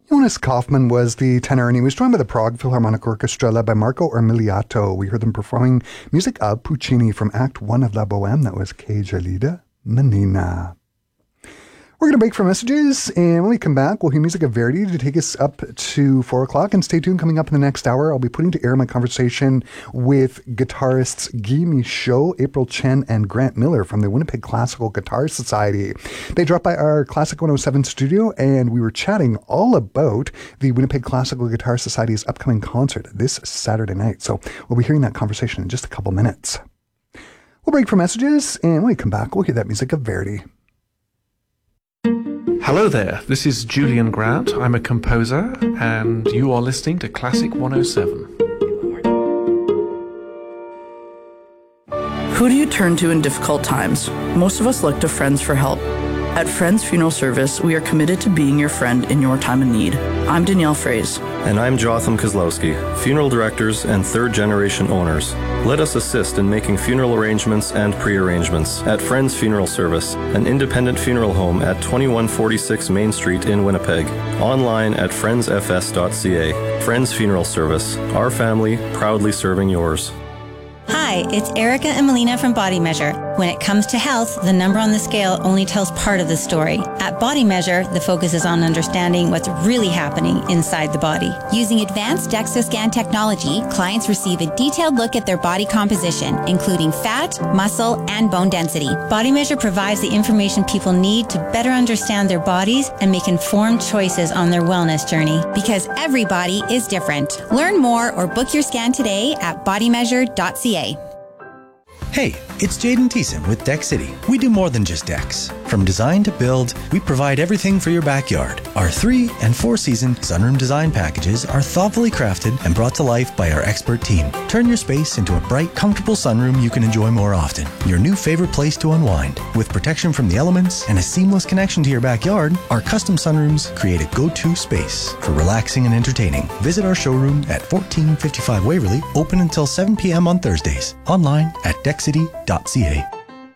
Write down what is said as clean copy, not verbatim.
Jonas Kaufmann was the tenor, and he was joined by the Prague Philharmonic Orchestra led by Marco Ermiliato. We heard them performing music of Puccini from Act 1 of La Bohème. That was Che gelida menina. We're going to break for messages, and when we come back, we'll hear music of Verdi to take us up to 4 o'clock. And stay tuned, coming up in the next hour, I'll be putting to air my conversation with guitarists Guy Michaud, April Chen, and Grant Miller from the Winnipeg Classical Guitar Society. They dropped by our Classic 107 studio, and we were chatting all about the Winnipeg Classical Guitar Society's upcoming concert this Saturday night. So we'll be hearing that conversation in just a couple minutes. We'll break for messages, and when we come back, we'll hear that music of Verdi. Hello there, this is Julian Grant. I'm a composer, and you are listening to Classic 107. Who do you turn to in difficult times? Most of us look to friends for help. At Friends Funeral Service, we are committed to being your friend in your time of need. I'm Danielle Fraze. And I'm Jotham Kozlowski, funeral directors and third-generation owners. Let us assist in making funeral arrangements and pre-arrangements at Friends Funeral Service, an independent funeral home at 2146 Main Street in Winnipeg. Online at friendsfs.ca. Friends Funeral Service, our family proudly serving yours. Hi, it's Erica and Melina from Body Measure. When it comes to health, the number on the scale only tells part of the story. At Body Measure, the focus is on understanding what's really happening inside the body. Using advanced DEXA scan technology, clients receive a detailed look at their body composition, including fat, muscle, and bone density. Body Measure provides the information people need to better understand their bodies and make informed choices on their wellness journey. Because every body is different. Learn more or book your scan today at bodymeasure.ca. Hey, it's Jaden Thiessen with Deck City. We do more than just decks. From design to build, we provide everything for your backyard. Our 3- and 4-season sunroom design packages are thoughtfully crafted and brought to life by our expert team. Turn your space into a bright, comfortable sunroom you can enjoy more often. Your new favorite place to unwind. With protection from the elements and a seamless connection to your backyard, our custom sunrooms create a go-to space for relaxing and entertaining. Visit our showroom at 1455 Waverly, open until 7 p.m. on Thursdays. Online at deckcity.ca.